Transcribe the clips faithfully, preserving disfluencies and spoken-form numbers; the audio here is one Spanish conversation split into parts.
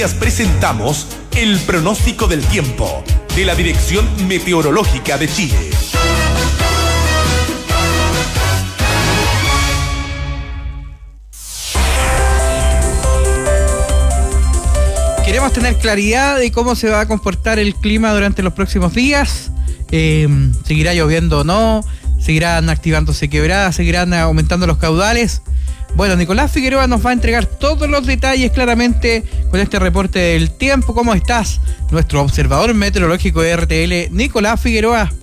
Presentamos el pronóstico del tiempo de la Dirección Meteorológica de Chile. Queremos tener claridad de cómo se va a comportar el clima durante los próximos días. Eh, ¿Seguirá lloviendo o no? ¿Seguirán activándose quebradas? ¿Seguirán aumentando los caudales? Bueno, Nicolás Figueroa nos va a entregar todos los detalles claramente con este reporte del tiempo. ¿Cómo estás? Nuestro observador meteorológico de R T L, Nicolás Figueroa.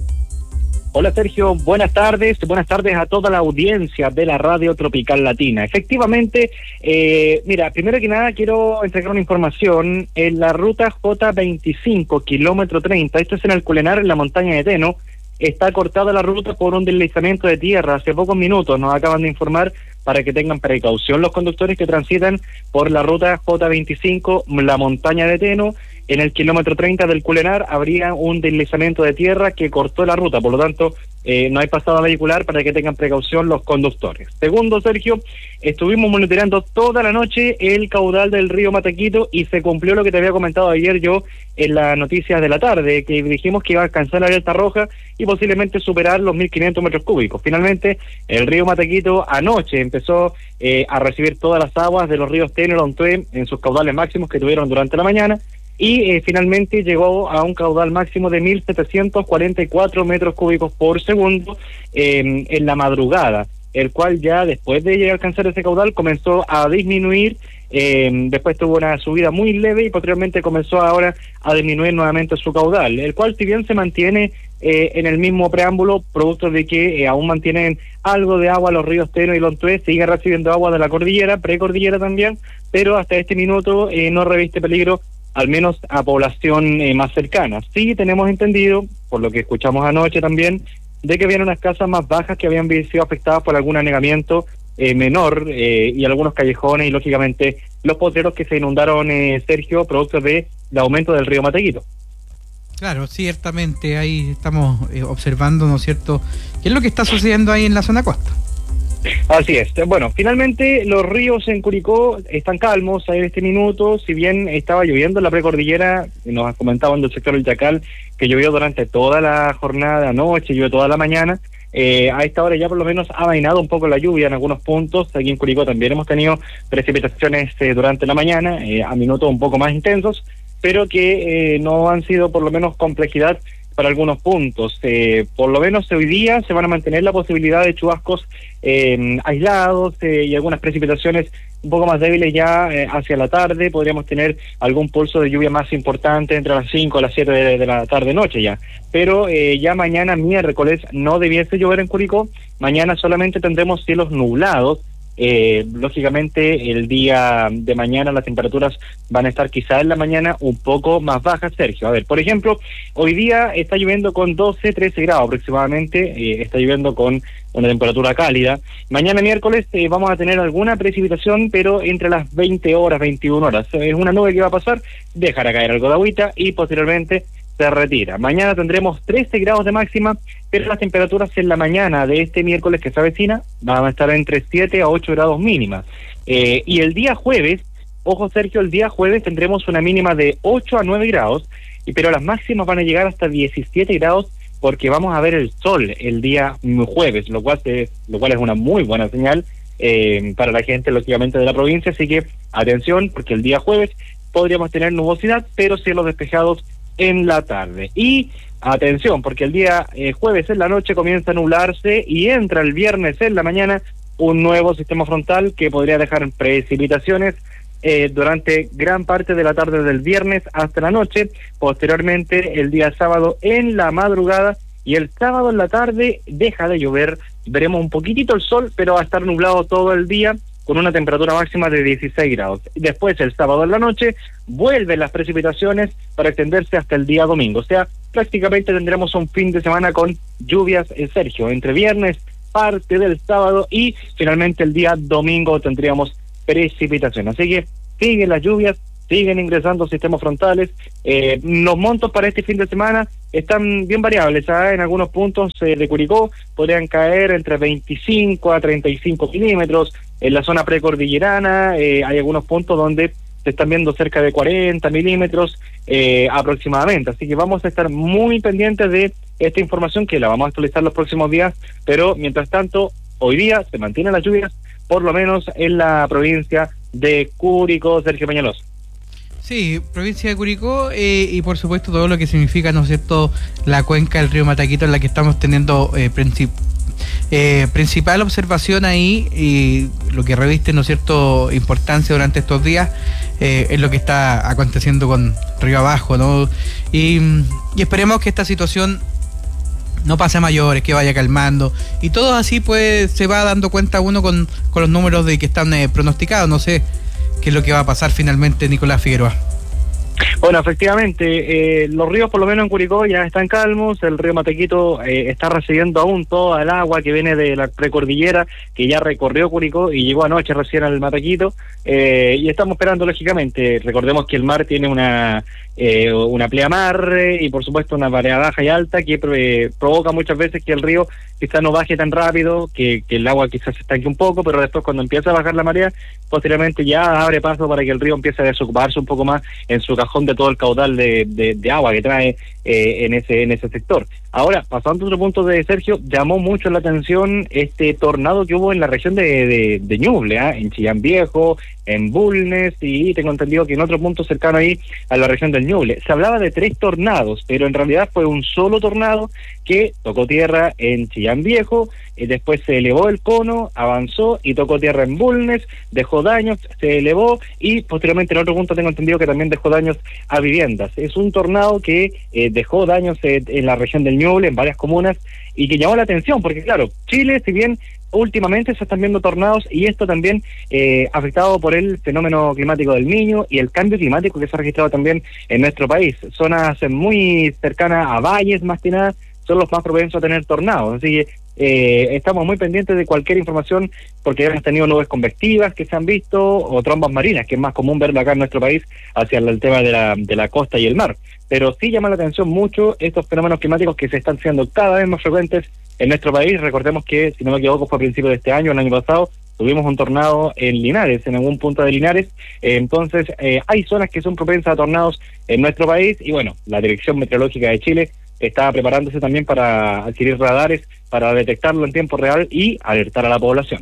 Hola Sergio, buenas tardes, buenas tardes a toda la audiencia de la Radio Tropical Latina. Efectivamente, eh, mira, primero que nada quiero entregar una información. En la ruta J veinticinco, kilómetro treinta, esto es en el Culenar, en la montaña de Teno, está cortada la ruta por un deslizamiento de tierra. Hace pocos minutos nos acaban de informar para que tengan precaución los conductores que transitan por la ruta J veinticinco, la montaña de Teno. En el kilómetro treinta del Culenar habría un deslizamiento de tierra que cortó la ruta, por lo tanto eh, no hay pasada vehicular para que tengan precaución los conductores. Segundo, Sergio, estuvimos monitoreando toda la noche el caudal del río Matequito y se cumplió lo que te había comentado ayer yo en las noticias de la tarde, que dijimos que iba a alcanzar la alerta roja y posiblemente superar los mil quinientos metros cúbicos. Finalmente, el río Matequito anoche empezó eh, a recibir todas las aguas de los ríos Teno y Lontué en sus caudales máximos que tuvieron durante la mañana, y eh, finalmente llegó a un caudal máximo de mil setecientos cuarenta y cuatro metros cúbicos por segundo eh, en la madrugada, el cual ya después de llegar a alcanzar ese caudal comenzó a disminuir, eh, después tuvo una subida muy leve y posteriormente comenzó ahora a disminuir nuevamente su caudal, el cual si bien se mantiene eh, en el mismo preámbulo, producto de que eh, aún mantienen algo de agua los ríos Teno y Lontué, sigue recibiendo agua de la cordillera, precordillera también, pero hasta este minuto eh, no reviste peligro al menos a población eh, más cercana. Sí tenemos entendido, por lo que escuchamos anoche también, de que habían unas casas más bajas que habían sido afectadas por algún anegamiento eh, menor eh, y algunos callejones y lógicamente los potreros que se inundaron, eh, Sergio, producto de el aumento del río Matequito. Claro, ciertamente, ahí estamos eh, observando, ¿no es cierto?, qué es lo que está sucediendo ahí en la zona costa. Así es. Bueno, finalmente los ríos en Curicó están calmos en este minuto, si bien estaba lloviendo en la precordillera, nos comentaban del sector del Chacal que llovió durante toda la jornada de anoche, llovió toda la mañana, eh, a esta hora ya por lo menos ha amainado un poco la lluvia en algunos puntos. Aquí en Curicó también hemos tenido precipitaciones eh, durante la mañana, eh, a minutos un poco más intensos, pero que eh, no han sido por lo menos complejidad para algunos puntos. Eh, por lo menos hoy día se van a mantener la posibilidad de chubascos eh, aislados eh, y algunas precipitaciones un poco más débiles ya eh, hacia la tarde. Podríamos tener algún pulso de lluvia más importante entre las cinco a las siete de, de la tarde-noche ya. Pero eh, ya mañana miércoles no debiese llover en Curicó. Mañana solamente tendremos cielos nublados. Eh, lógicamente el día de mañana las temperaturas van a estar quizá en la mañana un poco más bajas, Sergio. A ver, por ejemplo, hoy día está lloviendo con doce, trece grados aproximadamente, eh, está lloviendo con una temperatura cálida. Mañana miércoles eh, vamos a tener alguna precipitación, pero entre las veinte horas, veintiuna horas. Es una nube que va a pasar, dejará caer algo de agüita y posteriormente se retira. Mañana tendremos trece grados de máxima, pero las temperaturas en la mañana de este miércoles que se avecina van a estar entre siete a ocho grados mínimas. Eh, y el día jueves, ojo Sergio, el día jueves tendremos una mínima de ocho a nueve grados, y pero las máximas van a llegar hasta diecisiete grados porque vamos a ver el sol el día jueves, lo cual es, lo cual es una muy buena señal eh, para la gente, lógicamente, de la provincia. Así que atención, porque el día jueves podríamos tener nubosidad, pero cielos despejados en la tarde. Y atención, porque el día eh, jueves en la noche comienza a nublarse y entra el viernes en la mañana un nuevo sistema frontal que podría dejar precipitaciones eh, durante gran parte de la tarde del viernes hasta la noche. Posteriormente, el día sábado en la madrugada y el sábado en la tarde deja de llover. Veremos un poquitito el sol, pero va a estar nublado todo el día, con una temperatura máxima de dieciséis grados. Después, el sábado en la noche, vuelven las precipitaciones para extenderse hasta el día domingo. O sea, prácticamente tendremos un fin de semana con lluvias, en Sergio, entre viernes, parte del sábado y finalmente el día domingo tendríamos precipitación. Así que siguen las lluvias, siguen ingresando sistemas frontales. Eh, los montos para este fin de semana están bien variables, ¿eh? En algunos puntos eh, de Curicó podrían caer entre veinticinco a treinta y cinco milímetros. En la zona precordillerana eh, hay algunos puntos donde se están viendo cerca de cuarenta milímetros eh, aproximadamente, así que vamos a estar muy pendientes de esta información que la vamos a actualizar los próximos días, pero mientras tanto, hoy día se mantienen las lluvias, por lo menos en la provincia de Curicó. Sergio Peñalosa. Sí, provincia de Curicó eh, y por supuesto todo lo que significa, ¿no es cierto?, la cuenca del río Mataquito, en la que estamos teniendo eh, princip eh, principal observación ahí, y lo que reviste, ¿no es cierto?, importancia durante estos días eh, es lo que está aconteciendo con río abajo, ¿no? Y, y esperemos que esta situación no pase a mayores, que vaya calmando, y todo así pues se va dando cuenta uno con, con los números de que están eh, pronosticados. No sé qué es lo que va a pasar finalmente, Nicolás Figueroa. Bueno, efectivamente, eh, los ríos por lo menos en Curicó ya están calmos. El río Mataquito eh, está recibiendo aún toda el agua que viene de la precordillera, que ya recorrió Curicó y llegó anoche recién al Mataquito, eh, y estamos esperando lógicamente. Recordemos que el mar tiene una eh, una pleamar eh, y por supuesto una marea baja y alta que eh, provoca muchas veces que el río quizás no baje tan rápido, que, que el agua quizás se estanque un poco, pero después cuando empieza a bajar la marea, posteriormente ya abre paso para que el río empiece a desocuparse un poco más en su cajón de todo el caudal de, de, de agua que trae eh, en ese en ese sector. Ahora, pasando a otro punto de Sergio, llamó mucho la atención este tornado que hubo en la región de, de, de Ñuble, ¿eh? en Chillán Viejo, en Bulnes, y tengo entendido que en otro punto cercano ahí a la región del Ñuble. Se hablaba de tres tornados, pero en realidad fue un solo tornado que tocó tierra en Chillán Viejo, y después se elevó el cono, avanzó y tocó tierra en Bulnes, dejó daños, se elevó y posteriormente en otro punto tengo entendido que también dejó daños a viviendas. Es un tornado que eh, dejó daños eh, en la región del Ñuble, en varias comunas, y que llamó la atención porque claro, Chile, si bien últimamente se están viendo tornados, y esto también eh, afectado por el fenómeno climático del Niño y el cambio climático que se ha registrado también en nuestro país. Zonas muy cercanas a valles, más que nada, son los más propensos a tener tornados. Así que eh, estamos muy pendientes de cualquier información, porque hemos tenido nubes convectivas que se han visto, o trombas marinas, que es más común verlo acá en nuestro país, hacia el tema de la, de la costa y el mar. Pero sí llama la atención mucho estos fenómenos climáticos que se están haciendo cada vez más frecuentes en nuestro país. Recordemos que, si no me equivoco, fue a principios de este año, el año pasado, tuvimos un tornado en Linares, en algún punto de Linares. Eh, entonces, eh, hay zonas que son propensas a tornados en nuestro país, y bueno, la Dirección Meteorológica de Chile está preparándose también para adquirir radares para detectarlo en tiempo real y alertar a la población.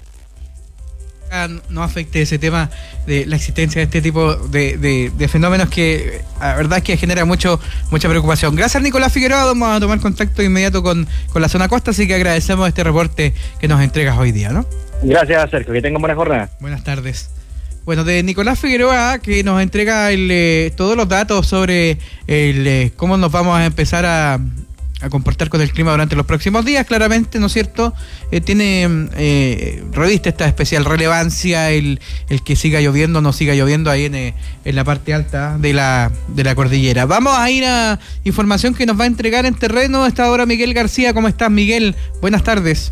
No afecte ese tema de la existencia de este tipo de, de, de fenómenos que la verdad es que genera mucho mucha preocupación. Gracias, Nicolás Figueroa. Vamos a tomar contacto inmediato con, con la zona costa, así que agradecemos este reporte que nos entregas hoy día, ¿no? Gracias, Sergio, que tengan buena jornada. Buenas tardes. Bueno, de Nicolás Figueroa, que nos entrega el, eh, todos los datos sobre el, eh, cómo nos vamos a empezar a, a comportar con el clima durante los próximos días. Claramente, ¿no es cierto?, eh, tiene eh, reviste esta especial relevancia el, el que siga lloviendo o no siga lloviendo ahí en, eh, en la parte alta de la, de la cordillera. Vamos a ir a información que nos va a entregar en terreno a esta hora Miguel García. ¿Cómo estás, Miguel? Buenas tardes.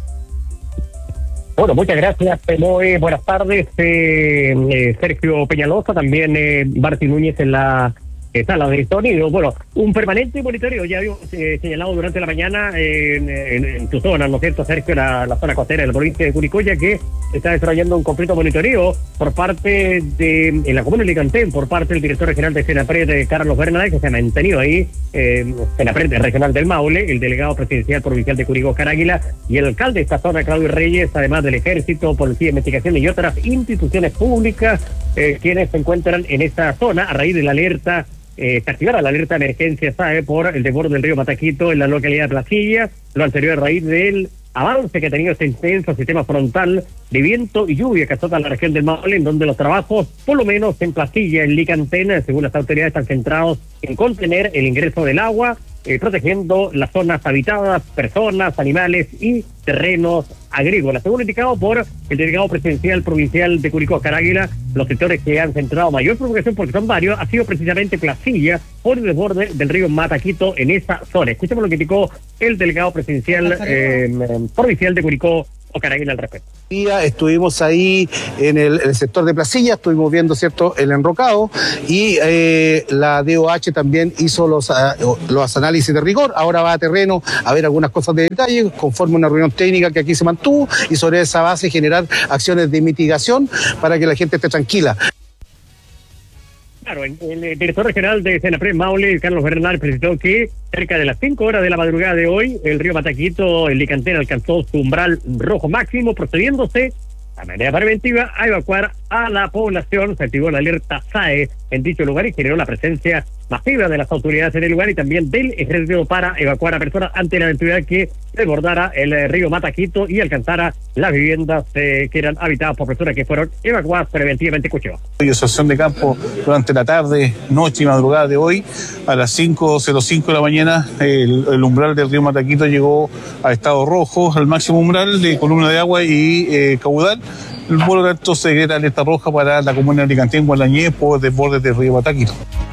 Bueno, muchas gracias, muy buenas tardes, eh, eh, Sergio Peñalosa, también eh, Martín Núñez en la eh, sala de sonido. Bueno, un permanente monitoreo, ya habíamos eh, señalado durante la mañana eh, en, en, en tu zona, ¿no es cierto, Sergio? La, la zona costera de la provincia de Curicó, ya que está desarrollando un completo monitoreo por parte de, en la comuna de Licantén, por parte del director regional de Senapred, Carlos Bernal, que se ha mantenido ahí, eh, Senapred regional del Maule, el delegado presidencial provincial de Curicó, Caráguila, y el alcalde de esta zona, Claudio Reyes, además del Ejército, Policía de Investigación y otras instituciones públicas, eh, quienes se encuentran en esta zona a raíz de la alerta, eh, se activara la alerta de emergencia, ¿sabe?, por el desborde del río Mataquito en la localidad de Placilla, lo anterior a raíz del avance que ha tenido este intenso sistema frontal de viento y lluvia que azota la región del Maule, en donde los trabajos, por lo menos en Placilla, en Licantén, según las autoridades, están centrados en contener el ingreso del agua, eh, protegiendo las zonas habitadas, personas, animales y terrenos agrícolas. Según indicado por el delegado presidencial provincial de Curicó, Caráguila, los sectores que han centrado mayor preocupación, porque son varios, ha sido precisamente Placilla por el desborde del río Mataquito en esa zona. Escuchemos lo que indicó el delegado presidencial eh, provincial de Curicó, o Caráguila, al respecto. Estuvimos ahí en el, en el sector de Placilla, estuvimos viendo, cierto, el enrocado, y eh, la D O H también hizo los, uh, los análisis de rigor. Ahora va a terreno a ver algunas cosas de detalle, conforme una reunión técnica que aquí se mantuvo, y sobre esa base generar acciones de mitigación para que la gente esté tranquila. Claro, el, el director regional de Senapred Maule, Carlos Bernal, precisó que cerca de las cinco horas de la madrugada de hoy, el río Mataquito, el Licantén, alcanzó su umbral rojo máximo, procediéndose a manera preventiva a evacuar a la población. Se activó la alerta S A E en dicho lugar y generó la presencia masiva de las autoridades en el lugar y también del ejército para evacuar a personas ante la eventualidad que desbordara el eh, río Mataquito y alcanzara las viviendas eh, que eran habitadas por personas que fueron evacuadas preventivamente. Escuchemos. Asociación de campo durante la tarde, noche y madrugada de hoy, a las cinco cero cinco de la mañana, el, el umbral del río Mataquito llegó a estado rojo, al máximo umbral de columna de agua y eh, caudal. Por lo tanto, se decreta alerta roja para la comuna de Licantén, Gualañé, por desbordes del río Mataquito.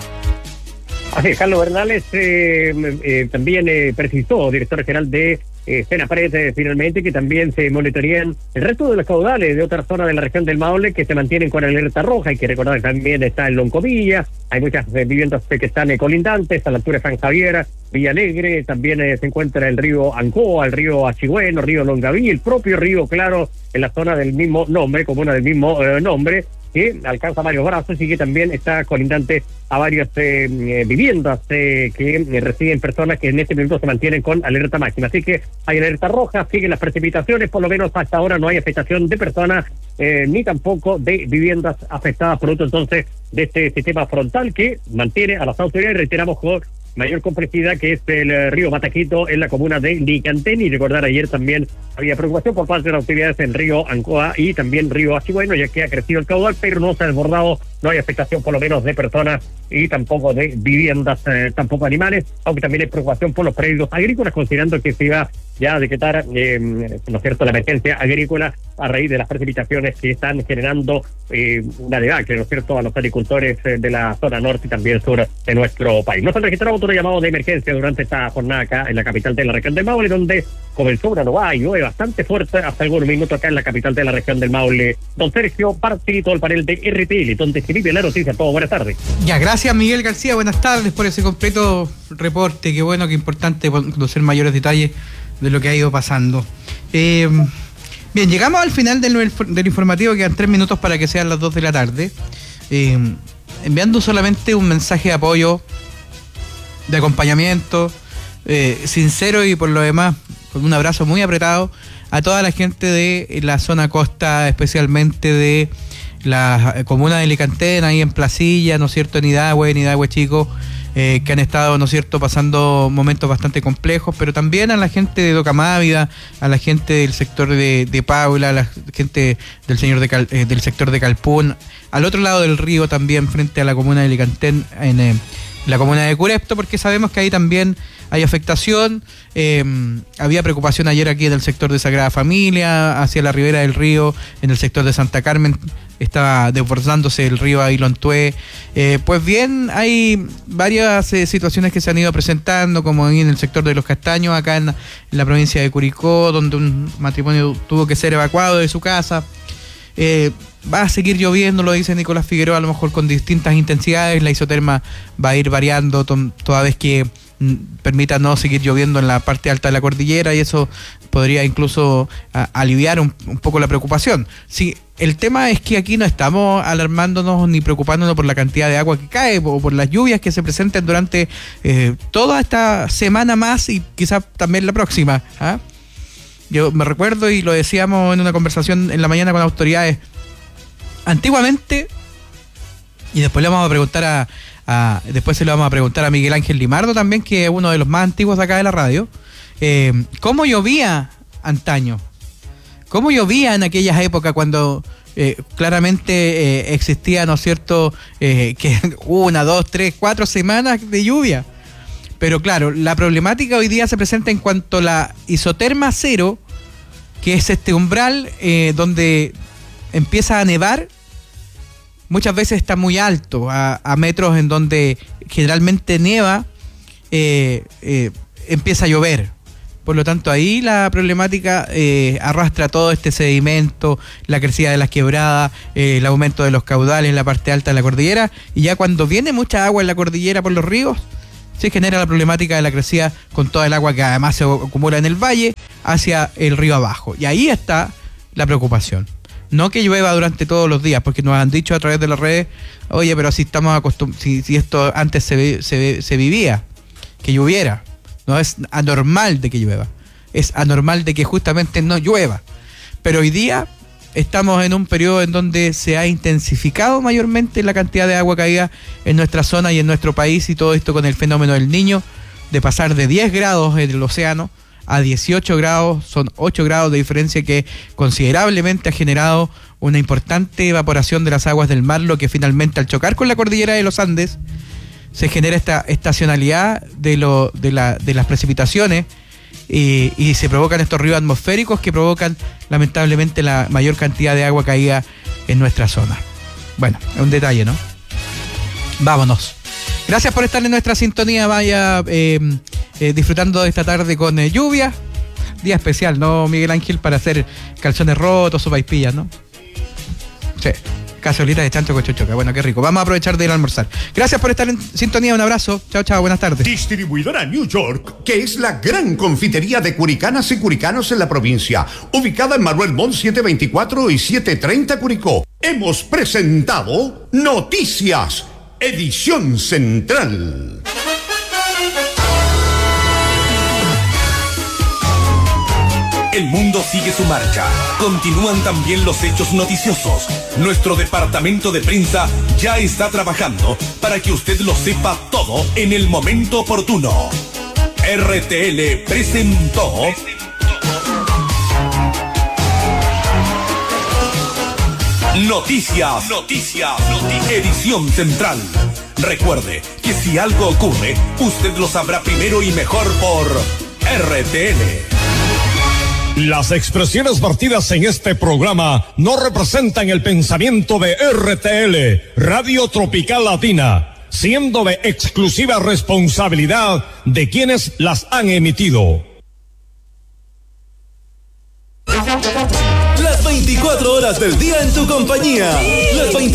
Así es, Carlos Bernales eh, eh, también eh, precisó, director general de eh, Senapred, eh, finalmente, que también se monitorean el resto de los caudales de otras zonas de la región del Maule que se mantienen con alerta roja. Hay que recordar que también está en Loncomilla, hay muchas eh, viviendas que están eh, colindantes a la altura de San Javier, Villa Alegre, también eh, se encuentra el río Ancoa, el río Achigüeno, río Longaví, el propio río Claro en la zona del mismo nombre, comuna del mismo eh, nombre, que alcanza varios brazos y que también está colindante a varias eh, eh, viviendas eh, que eh, reciben personas que en este minuto se mantienen con alerta máxima. Así que hay alerta roja, siguen las precipitaciones, por lo menos hasta ahora no hay afectación de personas eh, ni tampoco de viviendas afectadas, producto entonces de este sistema frontal que mantiene a las autoridades, reiteramos, con mayor complejidad, que es el eh, río Mataquito en la comuna de Licantén. Y recordar, ayer también había preocupación por parte de las autoridades en río Ancoa y también río Achigüeno, ya que ha crecido el caudal, pero no se ha desbordado, no hay afectación por lo menos de personas y tampoco de viviendas, eh, tampoco animales, aunque también hay preocupación por los predios agrícolas, considerando que se iba ya a decretar, eh, ¿no es cierto?, la emergencia agrícola a raíz de las precipitaciones que están generando eh, una debacle, ¿no es cierto?, a los agricultores eh, de la zona norte y también sur de nuestro país. Nos han registrado otro llamado de emergencia durante esta jornada acá en la capital de la región del Maule, donde comenzó una nueva llueve bastante fuerte hasta algunos minutos acá en la capital de la región del Maule. Don Sergio Partito, el panel de R T L, donde se vive la noticia. Todo, buenas tardes. Ya, gracias Miguel García, buenas tardes por ese completo reporte. Qué bueno, qué importante conocer mayores detalles de lo que ha ido pasando. Eh, bien, llegamos al final del, del informativo, quedan tres minutos para que sean las dos de la tarde. Eh, enviando solamente un mensaje de apoyo, de acompañamiento, eh, sincero y por lo demás con un abrazo muy apretado a toda la gente de la zona costa, especialmente de la comuna de Licantén, ahí en Placilla, ¿no es cierto?, en Idahue, en Idahue Chico, eh, que han estado, ¿no es cierto?, pasando momentos bastante complejos, pero también a la gente de Docamávida, a la gente del sector de, de Paula, a la gente del señor de Cal, eh, del sector de Calpún, al otro lado del río también, frente a la comuna de Licantén, en eh, la comuna de Curepto, porque sabemos que ahí también hay afectación. Eh, había preocupación ayer aquí en el sector de Sagrada Familia, hacia la ribera del río, en el sector de Santa Carmen, estaba desbordándose el río Ailontué. Eh, pues bien, hay varias eh, situaciones que se han ido presentando, como ahí en el sector de Los Castaños, acá en, en la provincia de Curicó, donde un matrimonio tuvo que ser evacuado de su casa. Eh, va a seguir lloviendo, lo dice Nicolás Figueroa, a lo mejor con distintas intensidades. La isoterma va a ir variando to- toda vez que mm, permita no seguir lloviendo en la parte alta de la cordillera, y eso podría incluso a, aliviar un, un poco la preocupación. Sí, el tema es que aquí no estamos alarmándonos ni preocupándonos por la cantidad de agua que cae o por las lluvias que se presenten durante eh, toda esta semana más y quizás también la próxima, ¿ah? Yo me recuerdo, y lo decíamos en una conversación en la mañana con autoridades, antiguamente, y después le vamos a preguntar a, a después se lo vamos a preguntar a Miguel Ángel Limardo también, que es uno de los más antiguos de acá de la radio, eh, cómo llovía antaño, cómo llovía en aquellas épocas cuando eh, claramente eh, existía, ¿no es cierto?, eh, que una, dos, tres, cuatro semanas de lluvia. Pero claro, la problemática hoy día se presenta en cuanto a la isoterma cero, que es este umbral eh, donde empieza a nevar. Muchas veces está muy alto, a, a metros en donde generalmente nieva, eh, eh, empieza a llover. Por lo tanto, ahí la problemática eh, arrastra todo este sedimento, la crecida de las quebradas, eh, el aumento de los caudales en la parte alta de la cordillera, y ya cuando viene mucha agua en la cordillera por los ríos, se genera la problemática de la crecida con toda el agua que además se acumula en el valle hacia el río abajo. Y ahí está la preocupación. No que llueva durante todos los días, porque nos han dicho a través de las redes, oye, pero si estamos acostumbrados, si, si esto antes se, se, se vivía, que lloviera. No es anormal de que llueva. Es anormal de que justamente no llueva. Pero hoy día estamos en un periodo en donde se ha intensificado mayormente la cantidad de agua caída en nuestra zona y en nuestro país, y todo esto con el fenómeno del Niño, de pasar de diez grados en el océano a dieciocho grados, son ocho grados de diferencia que considerablemente ha generado una importante evaporación de las aguas del mar, lo que finalmente al chocar con la cordillera de los Andes se genera esta estacionalidad de, lo, de, la, de las precipitaciones y, y se provocan estos ríos atmosféricos que provocan lamentablemente la mayor cantidad de agua caída en nuestra zona. Bueno, es un detalle, ¿no? Vámonos. Gracias por estar en nuestra sintonía. Vaya eh, eh, disfrutando de esta tarde con eh, lluvia. Día especial, ¿no, Miguel Ángel? Para hacer calzones rotos o vaipillas, ¿no? Sí. Cazuelita de chancho con chochoca. Bueno, qué rico. Vamos a aprovechar de ir a almorzar. Gracias por estar en sintonía. Un abrazo. Chao, chao. Buenas tardes. Distribuidora New York, que es la gran confitería de curicanas y curicanos en la provincia, ubicada en Manuel Montt setecientos veinticuatro y setecientos treinta Curicó. Hemos presentado Noticias, edición central. El mundo sigue su marcha. Continúan también los hechos noticiosos. Nuestro departamento de prensa ya está trabajando para que usted lo sepa todo en el momento oportuno. R T L presentó Noticias, Noticias, Noticias, edición central. Recuerde que si algo ocurre, usted lo sabrá primero y mejor por R T L. Las expresiones vertidas en este programa no representan el pensamiento de R T L, Radio Tropical Latina, siendo de exclusiva responsabilidad de quienes las han emitido. Las veinticuatro horas del día en tu compañía. Las